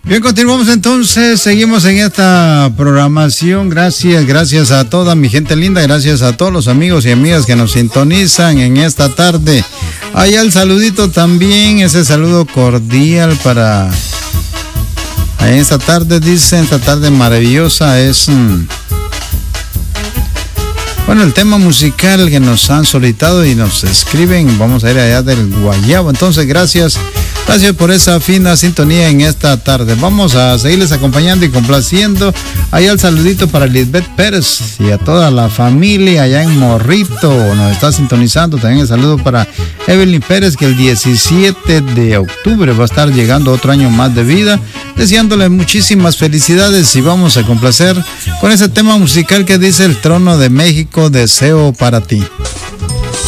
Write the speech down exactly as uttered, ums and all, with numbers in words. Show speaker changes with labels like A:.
A: Bien, continuamos entonces, seguimos en esta programación. Gracias, gracias a toda mi gente linda, gracias a todos los amigos y amigas que nos sintonizan en esta tarde. Allá el saludito también, ese saludo cordial para en esta tarde, dice, esta tarde maravillosa es... Mmm, Bueno, el tema musical que nos han solicitado y nos escriben, vamos a ir allá del Guayabo. Entonces, gracias, gracias por esa fina sintonía en esta tarde. Vamos a seguirles acompañando y complaciendo. Allá el saludito para Lisbeth Pérez y a toda la familia allá en Morrito. Nos está sintonizando. También el saludo para Evelyn Pérez, que el diecisiete de octubre va a estar llegando otro año más de vida. Deseándole muchísimas felicidades y vamos a complacer con ese tema musical que dice El Trono de México, Deseo para ti.